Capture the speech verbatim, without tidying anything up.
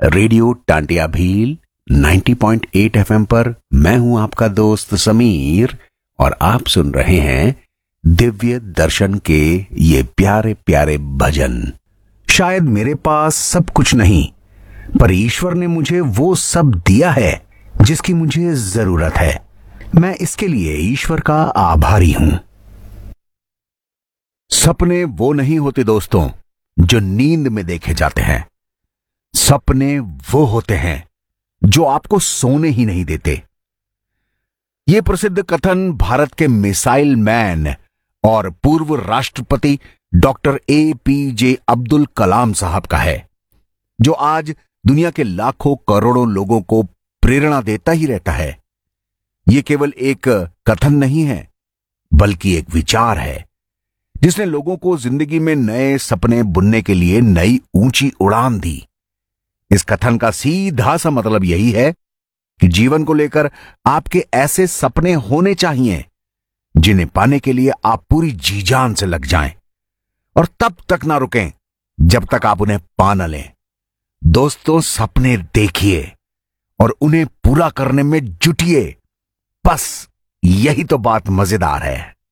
Radio Tantia Bhil नब्बे point आठ FM पर मैं हूं आपका दोस्त समीर और आप सुन रहे हैं दिव्य दर्शन के ये प्यारे प्यारे भजन। शायद मेरे पास सब कुछ नहीं, पर ईश्वर ने मुझे वो सब दिया है जिसकी मुझे जरूरत है। मैं इसके लिए ईश्वर का आभारी हूं। सपने वो नहीं होते दोस्तों जो नींद में देखे जाते हैं। सपने वो होते हैं जो आपको सोने ही नहीं देते। यह प्रसिद्ध कथन भारत के मिसाइल मैन और पूर्व राष्ट्रपति डॉक्टर ए पी जे अब्दुल कलाम साहब का है, जो आज दुनिया के लाखों करोड़ों लोगों को प्रेरणा देता ही रहता है। यह केवल एक कथन नहीं है, बल्कि एक विचार है जिसने लोगों को जिंदगी में नए सपने बुनने के लिए नई ऊंची उड़ान दी। इस कथन का सीधा सा मतलब यही है कि जीवन को लेकर आपके ऐसे सपने होने चाहिए जिन्हें पाने के लिए आप पूरी जी जान से लग जाएं और तब तक ना रुकें जब तक आप उन्हें पा न लें। दोस्तों, सपने देखिए और उन्हें पूरा करने में जुटिए। बस यही तो बात मजेदार है।